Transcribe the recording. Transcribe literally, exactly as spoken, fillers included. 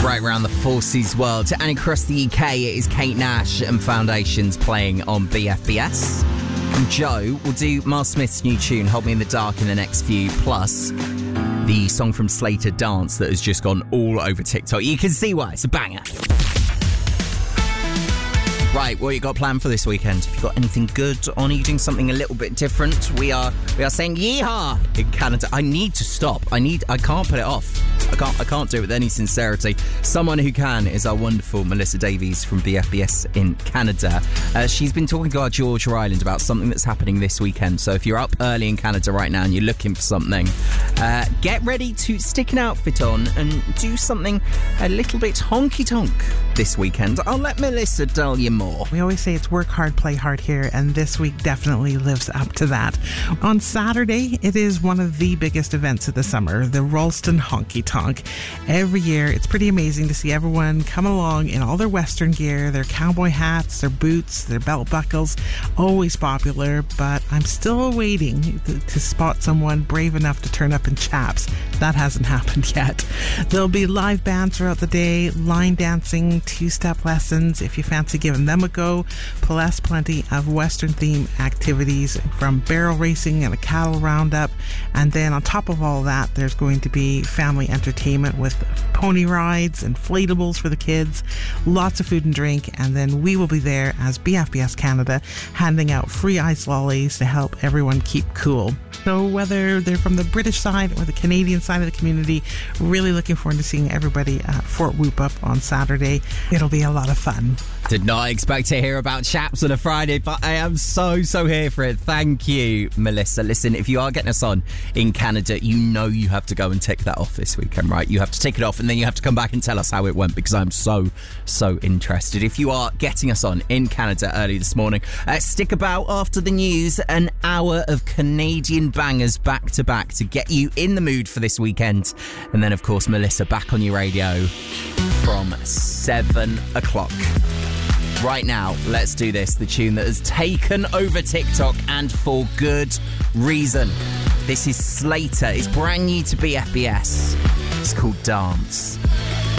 right around the Forces world. And across the U K, it is Kate Nash and Foundations playing on B F B S. And Joe will do Miles Smith's new tune, Hold Me in the Dark, in the next few, plus the song from Slater, Dance, that has just gone all over TikTok. You can see why, it's a banger. Right, what you got planned for this weekend? Have you got anything good on? Are you doing something a little bit different? We are we are saying yeehaw in Canada. I need to stop. I need I can't put it off. I can't I can't do it with any sincerity. Someone who can is our wonderful Melissa Davies from B F B S in Canada. Uh, she's been talking to our Georgia Island about something that's happening this weekend. So if you're up early in Canada right now and you're looking for something, uh, get ready to stick an outfit on and do something a little bit honky-tonk this weekend. I'll let Melissa tell you more. We always say it's work hard, play hard here, and this week definitely lives up to that. On Saturday, it is one of the biggest events of the summer, the Ralston Honky Tonk. Every year, it's pretty amazing to see everyone come along in all their Western gear, their cowboy hats, their boots, their belt buckles. Always popular, but I'm still waiting to, to spot someone brave enough to turn up in chaps. That hasn't happened yet. There'll be live bands throughout the day, line dancing, two-step lessons, if you fancy giving them a go, plus plenty of Western themed activities from barrel racing and a cattle roundup. And then on top of all that, there's going to be family entertainment with pony rides, inflatables for the kids, lots of food and drink, and then we will be there as B F B S Canada handing out free ice lollies to help everyone keep cool. So whether they're from the British side or the Canadian side of the community, really looking forward to seeing everybody at Fort Whoop-Up on Saturday. It'll be a lot of fun. Did not expect to hear about chaps on a Friday, but I am so, so here for it. Thank you, Melissa. Listen, if you are getting us on in Canada, you know you have to go and tick that off this weekend, right? You have to tick it off and then you have to come back and tell us how it went, because I'm so, so interested. If you are getting us on in Canada early this morning, uh, stick about after the news, an hour of Canadian bangers back to back to get you in the mood for this weekend. And then, of course, Melissa back on your radio from seven o'clock. Right now, let's do this. The tune that has taken over TikTok, and for good reason. This is Slater. It's brand new to B F B S. It's called Dance.